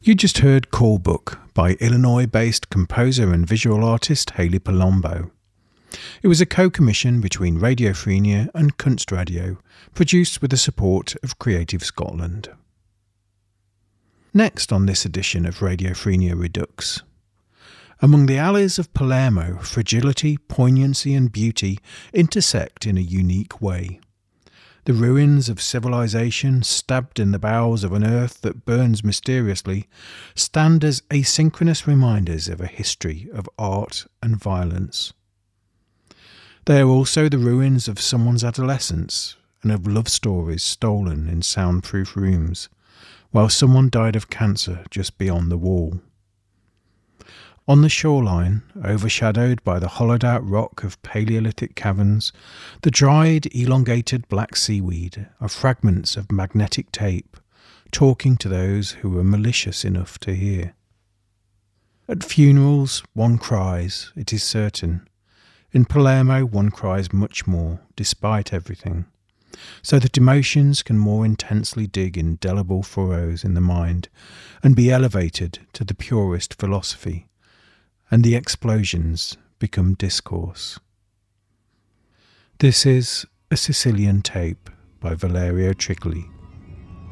You just heard Call Book by Illinois-based composer and visual artist Hayley Palumbo. It was a co-commission between Radio Frenia and Kunstradio, produced with the support of Creative Scotland. Next on this edition of Radio Frenia Redux. Among the alleys of Palermo, fragility, poignancy and beauty intersect in a unique way. The ruins of civilization, stabbed in the bowels of an earth that burns mysteriously, stand as asynchronous reminders of a history of art and violence. They are also the ruins of someone's adolescence and of love stories stolen in soundproof rooms, while someone died of cancer just beyond the wall. On the shoreline, overshadowed by the hollowed-out rock of Paleolithic caverns, the dried, elongated black seaweed are fragments of magnetic tape, talking to those who were malicious enough to hear. At funerals, one cries, it is certain. In Palermo, one cries much more, despite everything, so that emotions can more intensely dig indelible furrows in the mind and be elevated to the purest philosophy, and the explosions become discourse. This is A Sicilian Tape by Valerio Trigli.